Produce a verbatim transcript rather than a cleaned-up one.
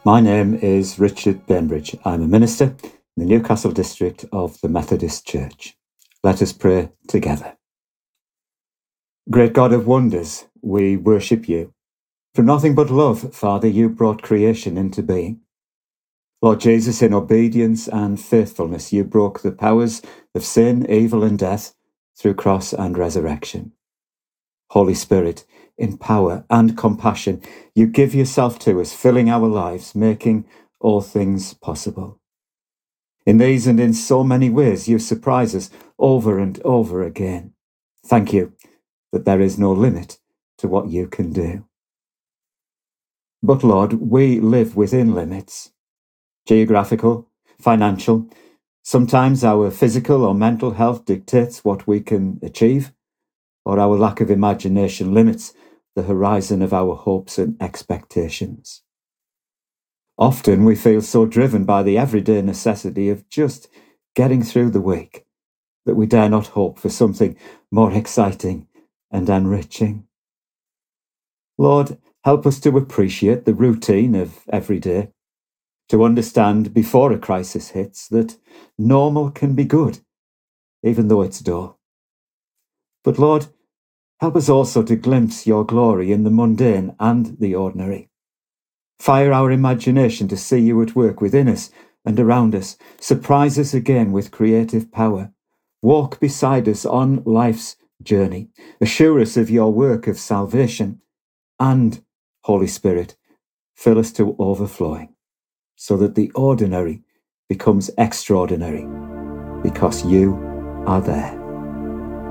My name is Richard Bainbridge. I'm a minister in the Newcastle district of the Methodist Church. Let us pray together. Great God of wonders, we worship you. From nothing but love, Father, you brought creation into being. Lord Jesus, in obedience and faithfulness, you broke the powers of sin, evil and death through cross and resurrection. Holy Spirit, in power and compassion, you give yourself to us, filling our lives, making all things possible. In these and in so many ways, you surprise us over and over again. Thank you that there is no limit to what you can do. But Lord, we live within limits, geographical, financial. Sometimes our physical or mental health dictates what we can achieve, or our lack of imagination limits the horizon of our hopes and expectations. Often we feel so driven by the everyday necessity of just getting through the week that we dare not hope for something more exciting and enriching. Lord, help us to appreciate the routine of every day, to understand before a crisis hits that normal can be good, even though it's dull. But Lord, help us also to glimpse your glory in the mundane and the ordinary. Fire our imagination to see you at work within us and around us. Surprise us again with creative power. Walk beside us on life's journey. Assure us of your work of salvation. And, Holy Spirit, fill us to overflowing, so that the ordinary becomes extraordinary, because you are there.